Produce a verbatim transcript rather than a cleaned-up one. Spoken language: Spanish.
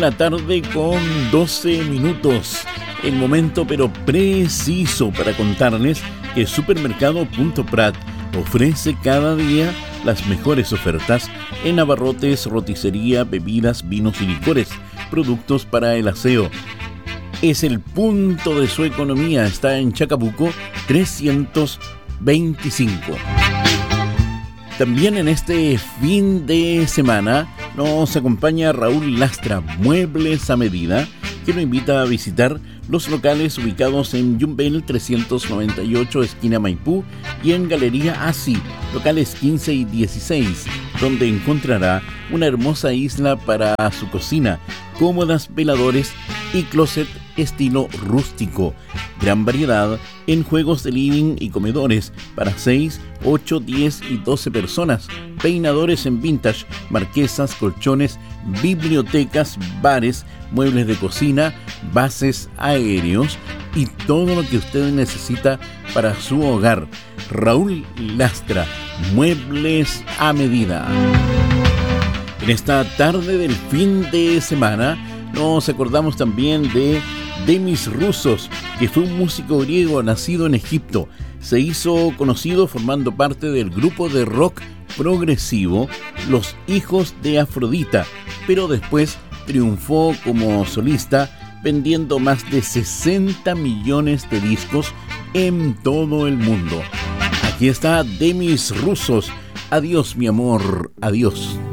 La tarde con doce minutos. El momento pero preciso para contarles que Supermercado Punto Prat ofrece cada día las mejores ofertas en abarrotes, roticería, bebidas, vinos y licores, productos para el aseo. Es el punto de su economía. Está en Chacabuco trescientos veinticinco. También en este fin de semana nos acompaña Raúl Lastra, Muebles a Medida, que nos invita a visitar los locales ubicados en Yumbel trescientos noventa y ocho, esquina Maipú, y en Galería Asi, locales quince y dieciséis, donde encontrará una hermosa isla para su cocina, cómodas veladores y closet estilo rústico. Gran variedad en juegos de living y comedores para seis, ocho, diez y doce personas. Peinadores en vintage, marquesas, colchones, bibliotecas, bares, muebles de cocina, bases aéreos y todo lo que usted necesita para su hogar. Raúl Lastra, Muebles a Medida. En esta tarde del fin de semana nos acordamos también de Demis Roussos, que fue un músico griego nacido en Egipto. Se hizo conocido formando parte del grupo de rock progresivo Los Hijos de Afrodita, pero después triunfó como solista vendiendo más de sesenta millones de discos en todo el mundo. Aquí está Demis Roussos. Adiós, mi amor, adiós.